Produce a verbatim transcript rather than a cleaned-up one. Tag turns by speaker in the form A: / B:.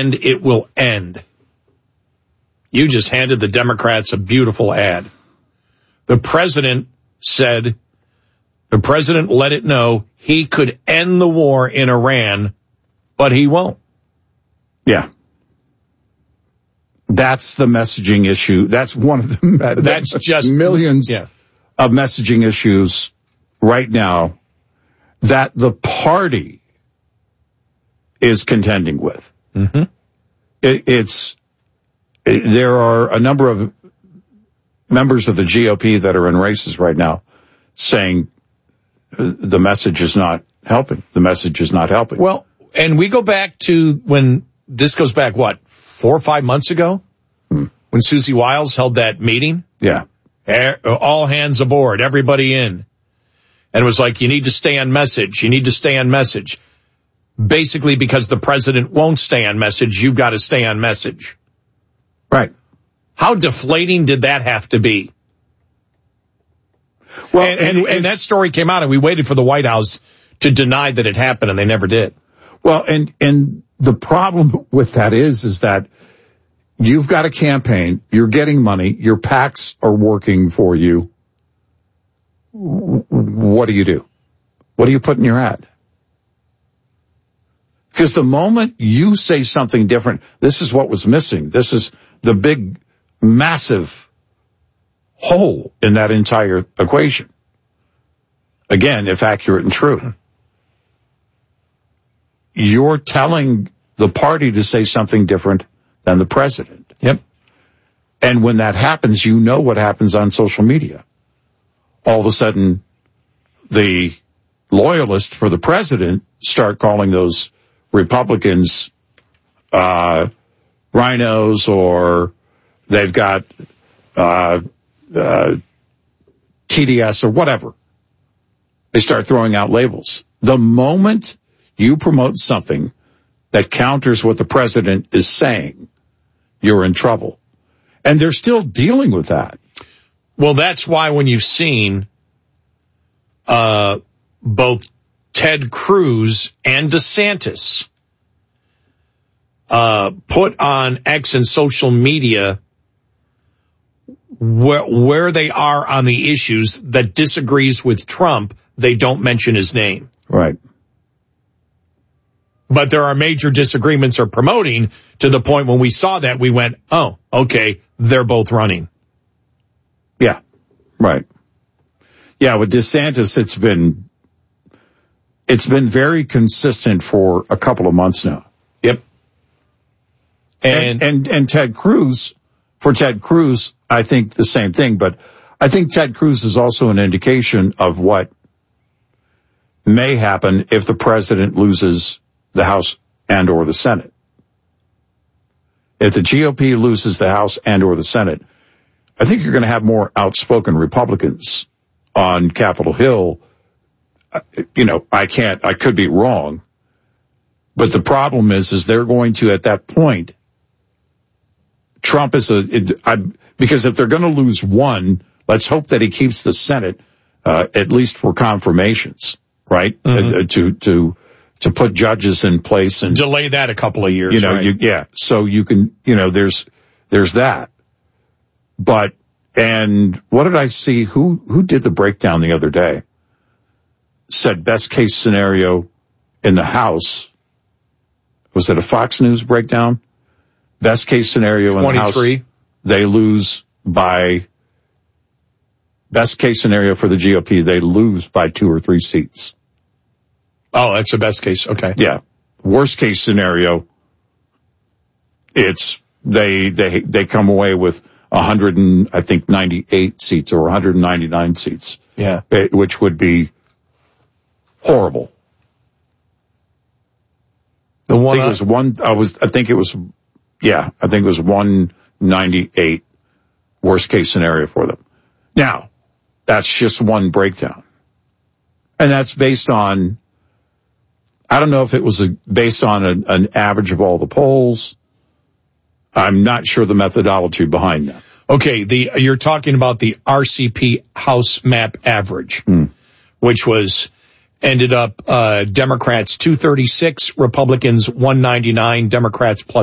A: and it will end. You just handed the Democrats a beautiful ad. The president said, the president let it know he could end the war in Iran, but he won't.
B: Yeah. That's the messaging issue. That's one of the
A: That's just
B: millions
A: yeah.
B: of messaging issues right now that the party is contending with.
A: Mm-hmm.
B: It, it's it, there are a number of members of the G O P that are in races right now saying the message is not helping. The message is not helping.
A: Well, and we go back to when this goes back, what, four or five months ago?
B: Hmm.
A: When Susie Wiles held that meeting?
B: Yeah.
A: All hands aboard, everybody in. And it was like, you need to stay on message. You need to stay on message. Basically, because the president won't stay on message, you've got to stay on message.
B: Right.
A: How deflating did that have to be? Well, and, and, and that story came out, and we waited for the White House to deny that it happened, and they never did.
B: Well, and, and the problem with that is, is that you've got a campaign, you're getting money, your PACs are working for you. What do you do? What do you put in your ad? Because the moment you say something different, this is what was missing. This is the big, massive hole in that entire equation. Again, if accurate and true. You're telling the party to say something different than the president.
A: Yep.
B: And when that happens, you know what happens on social media. All of a sudden, the loyalists for the president start calling those Republicans uh rhinos, or they've got uh uh T D S or whatever. They start throwing out labels. The moment you promote something that counters what the president is saying, you're in trouble. And they're still dealing with that.
A: Well, that's why when you've seen uh both Ted Cruz and DeSantis uh put on X and social media where, where they are on the issues that disagrees with Trump, they don't mention his name.
B: Right.
A: But there are major disagreements or promoting to the point when we saw that, we went, oh, okay, they're both running.
B: Yeah, right. Yeah, with DeSantis, it's been, it's been very consistent for a couple of months now.
A: Yep.
B: And, and, and, and Ted Cruz, for Ted Cruz, I think the same thing, but I think Ted Cruz is also an indication of what may happen if the president loses the House and or the Senate. If the G O P loses the House and or the Senate, I think you're going to have more outspoken Republicans on Capitol Hill. You know, I can't, I could be wrong, but the problem is, is they're going to, at that point, Trump is a, it, I, because if they're going to lose one, let's hope that he keeps the Senate, uh, at least for confirmations, right? Mm-hmm. Uh, to, to, to put judges in place and
A: delay that a couple of years.
B: You know,
A: right?
B: you, yeah. So you can, you know, there's, there's that. But, and what did I see? Who, who did the breakdown the other day? Said best case scenario in the House. Was it a Fox News breakdown? Best case scenario in the House. They lose by, best case scenario for the G O P, they lose by two or three seats.
A: Oh, that's the best case. Okay.
B: Yeah. Worst case scenario, it's they they they come away with one hundred and I think ninety-eight seats or one hundred ninety-nine seats.
A: Yeah.
B: Which would be horrible.
A: The one
B: I think it was one I was I think it was yeah, I think it was one ninety-eight worst case scenario for them. Now, that's just one breakdown. And that's based on, I don't know if it was a, based on a, an average of all the polls. I'm not sure the methodology behind that.
A: Okay, the you're talking about the R C P House map average, mm. which was ended up uh Democrats two thirty-six, Republicans one ninety-nine, Democrats plus